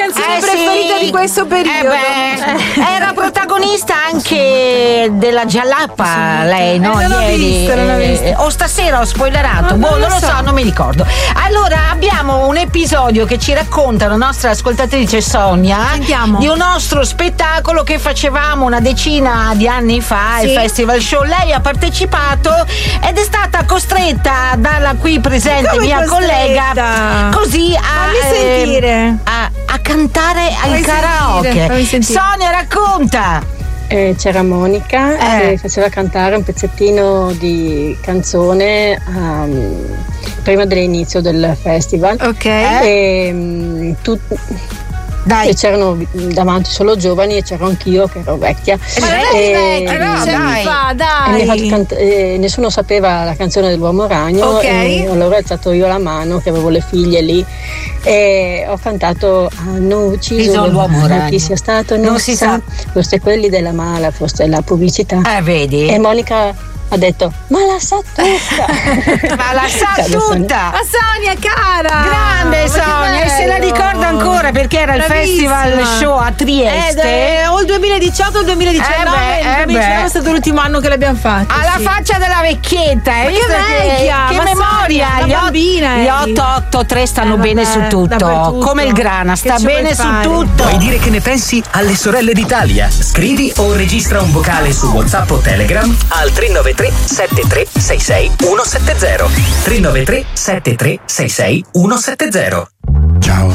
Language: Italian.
canzone preferita di questo periodo. Era protagonista anche della Giallappa, lei, no? Non l'ho vista. O stasera ho spoilerato, non lo so, non mi ricordo. Allora, abbiamo un episodio che ci racconta la nostra ascoltatrice Sonia. Sentiamo. Di un nostro spettacolo che facevamo una decina di anni fa, il Festival Show. Lei ha partecipato ed è stata costretta dalla qui presente mia collega così a cantare al karaoke. Sonia, racconta. C'era Monica che faceva cantare un pezzettino di canzone prima dell'inizio del festival. E c'erano davanti solo giovani e c'ero anch'io che ero vecchia. Nessuno sapeva la canzone dell'Uomo Ragno, e allora ho alzato io la mano, che avevo le figlie lì, e ho cantato hanno ucciso l'Uomo Ragno, chi sia stato non si sa, forse quelli della mala, forse la pubblicità. Vedi? E Monica ha detto ma la sa tutta. Ma la sa tutta. Ma Sonia cara, grande Sonia, e se la ricorda ancora perché era il Festival Show a Trieste o il 2018 o il 2019. Il 2019 è stato l'ultimo anno che l'abbiamo fatto. Alla faccia della vecchietta, che memoria. Gli 883 stanno bene su tutto, come il grana, sta bene su tutto. Vuoi dire che ne pensi alle sorelle d'Italia? Scrivi o registra un vocale su WhatsApp o Telegram al 393 7366 170. 393 7366 170. Ciao,